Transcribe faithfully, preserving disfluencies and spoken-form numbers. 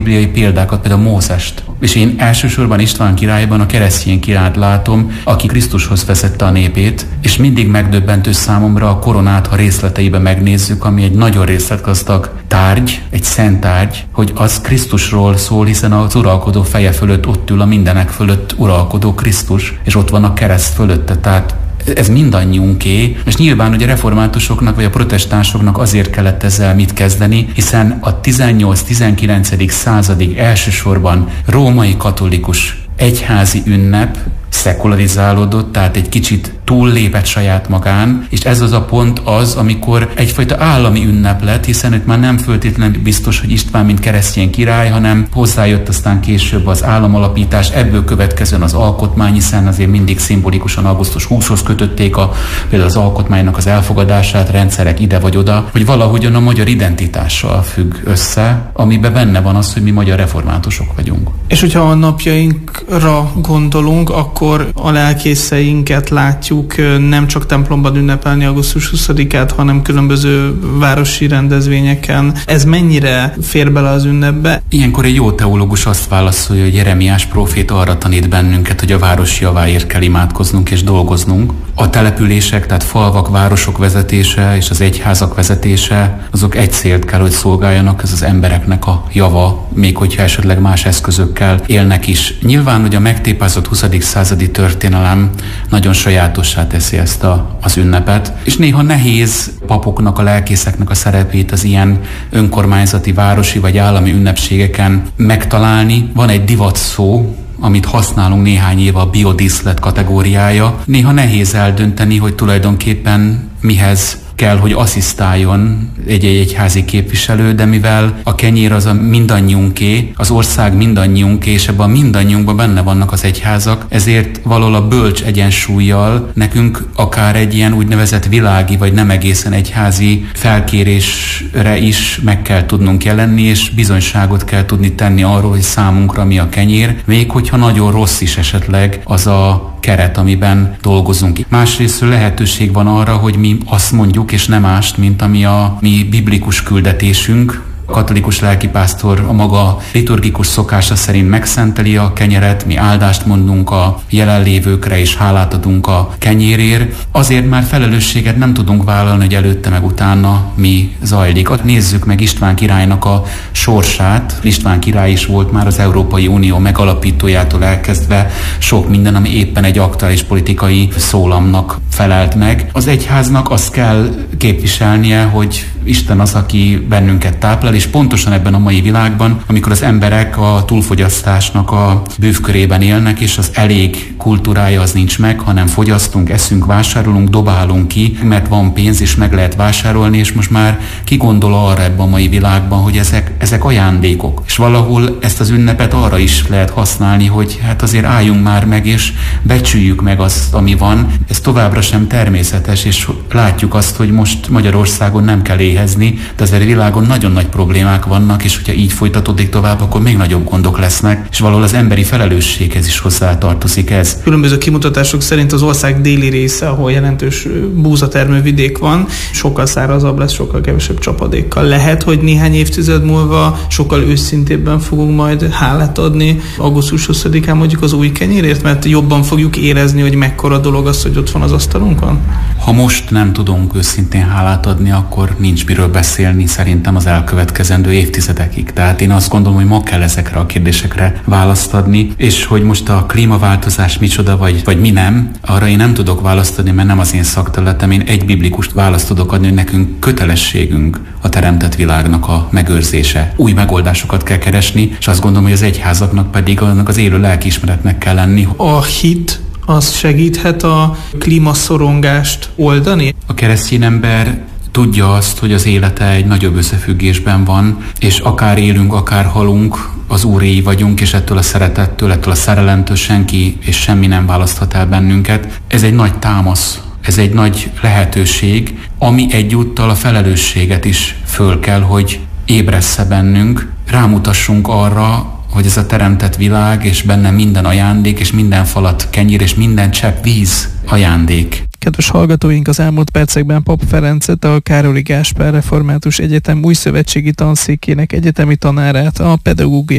bibliai példákat, például Mózest. És én elsősorban István királyban a keresztény királyt látom, aki Krisztushoz vezette a népét, és mindig megdöbbentő számomra a koronát, ha részleteiben megnézzük, ami egy nagyon részletgazdag tárgy, egy szent tárgy, hogy az Krisztusról szól, hiszen az uralkodó feje fölött ott ül a mindenek fölött uralkodó Krisztus, és ott van a kereszt fölötte, tehát ez mindannyiunké, és nyilván ugye a reformátusoknak vagy a protestánsoknak azért kellett ezzel mit kezdeni, hiszen a tizennyolc-tizenkilencedik századig elsősorban római katolikus egyházi ünnep szekularizálódott, tehát egy kicsit túllépett saját magán, és ez az a pont az, amikor egyfajta állami ünnep lett, hiszen itt már nem föltétlenül biztos, hogy István mint keresztény király, hanem hozzájött aztán később az államalapítás, ebből következően az alkotmány, hiszen azért mindig szimbolikusan augusztus huszadikánhoz kötötték a, például az alkotmánynak az elfogadását, rendszerek ide vagy oda, hogy valahogyan a magyar identitással függ össze, amiben benne van az, hogy mi magyar reformátusok vagyunk. És hogyha a napjainkra gondolunk, akkor a lelkészeinket látjuk nem csak templomban ünnepelni augusztus huszadikát, hanem különböző városi rendezvényeken. Ez mennyire fér bele az ünnepbe? Ilyenkor egy jó teológus azt válaszolja, hogy Jeremiás próféta arra tanít bennünket, hogy a város javáért kell imádkoznunk és dolgoznunk. A települések, tehát falvak, városok vezetése és az egyházak vezetése, azok egy célt kell, hogy szolgáljanak, ez az embereknek a java, még hogyha esetleg más eszközökkel élnek is. Nyilván, hogy a megtépázott huszadik századi történelem nagyon sajátossá teszi ezt a, az ünnepet, és néha nehéz papoknak, a lelkészeknek a szerepét az ilyen önkormányzati, városi vagy állami ünnepségeken megtalálni. Van egy divat szó, amit használunk néhány éve, a biodíszlet kategóriája. Néha nehéz eldönteni, hogy tulajdonképpen mihez kell, hogy asszisztáljon egy-egy egyházi képviselő, de mivel a kenyér az a mindannyiunké, az ország mindannyiunké, és ebben a mindannyiunkban benne vannak az egyházak, ezért valahol a bölcs egyensúlyjal nekünk akár egy ilyen úgynevezett világi, vagy nem egészen egyházi felkérésre is meg kell tudnunk jelenni, és bizonyságot kell tudni tenni arról, hogy számunkra mi a kenyér, még hogyha nagyon rossz is esetleg az a keret, amiben dolgozunk. Másrészt lehetőség van arra, hogy mi azt mondjuk, és nem mást, mint ami a mi biblikus küldetésünk. A katolikus lelkipásztor a maga liturgikus szokása szerint megszenteli a kenyeret, mi áldást mondunk a jelenlévőkre, és hálát adunk a kenyérért. Azért már felelősséget nem tudunk vállalni, hogy előtte meg utána mi zajlik. Nézzük meg István királynak a sorsát. István király is volt már az Európai Unió megalapítójától elkezdve sok minden, ami éppen egy aktuális politikai szólamnak felelt meg. Az egyháznak azt kell képviselnie, hogy Isten az, aki bennünket táplál, és pontosan ebben a mai világban, amikor az emberek a túlfogyasztásnak a bűvkörében élnek, és az elég kultúrája az nincs meg, hanem fogyasztunk, eszünk, vásárolunk, dobálunk ki, mert van pénz, és meg lehet vásárolni, és most már ki gondol arra ebben a mai világban, hogy ezek, ezek ajándékok. És valahol ezt az ünnepet arra is lehet használni, hogy hát azért álljunk már meg, és becsüljük meg azt, ami van. Ez továbbra sem természetes, és látjuk azt, hogy most Magyarországon nem kell éhezni, de azért a világon nagyon nagy problémák vannak, és hogyha így folytatódik tovább, akkor még nagyobb gondok lesznek, és valahol az emberi felelősséghez is hozzátartozik ez. Különböző kimutatások szerint az ország déli része, ahol jelentős búzatermő vidék van, sokkal szárazabb lesz, sokkal kevesebb csapadékkal. Lehet, hogy néhány évtized múlva sokkal őszintébben fogunk majd hálát adni augusztus huszadikán mondjuk az új kenyérért, mert jobban fogjuk érezni, hogy mekkora dolog az, hogy ott van az asztalunkon? Ha most nem tudunk őszintén hálát adni, akkor nincs miről beszélni szerintem az elkövetkezendő évtizedekig. Tehát én azt gondolom, hogy ma kell ezekre a kérdésekre választ adni, és hogy most a klímaváltozás micsoda, vagy, vagy mi nem, arra én nem tudok választ adni, mert nem az én szakterületem. Én egy biblikust választ tudok adni, hogy nekünk kötelességünk a teremtett világnak a megőrzése. Új megoldásokat kell keresni, és azt gondolom, hogy az egyházaknak pedig annak az élő lelkiismeretnek kell lenni. A hit az segíthet a klímaszorongást oldani? A keresztény ember tudja azt, hogy az élete egy nagyobb összefüggésben van, és akár élünk, akár halunk, az Úréi vagyunk, és ettől a szeretettől, ettől a szerelemtől senki és semmi nem választhat el bennünket. Ez egy nagy támasz, ez egy nagy lehetőség, ami egyúttal a felelősséget is föl kell, hogy ébressze bennünk, rámutassunk arra, hogy ez a teremtett világ, és benne minden ajándék, és minden falat kenyér, és minden csepp víz ajándék. Kedves hallgatóink, az elmúlt percekben Pap Ferencet, a Károli Gáspár Református Egyetem új szövetségi tanszékének egyetemi tanárát, a pedagógiai